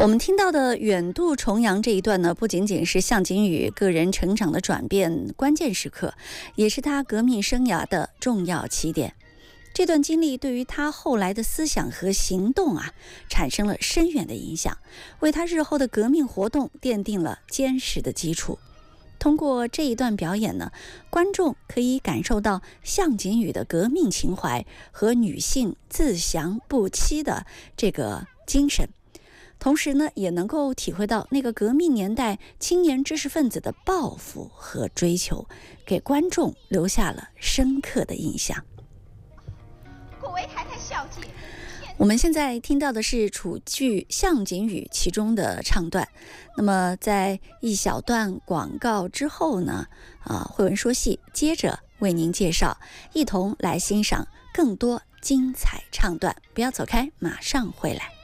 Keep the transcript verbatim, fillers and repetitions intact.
我们听到的远渡重洋这一段呢，不仅仅是向景宇个人成长的转变关键时刻，也是他革命生涯的重要起点。这段经历对于他后来的思想和行动啊，产生了深远的影响，为他日后的革命活动奠定了坚实的基础。通过这一段表演呢，观众可以感受到向景宇的革命情怀和女性自强不息的这个精神，同时呢，也能够体会到那个革命年代青年知识分子的抱负和追求，给观众留下了深刻的印象。 各位太太小姐， 我们现在听到的是楚剧《向景宇》其中的唱段。那么在一小段广告之后呢，啊，慧文说戏接着为您介绍，一同来欣赏更多精彩唱段。不要走开，马上回来。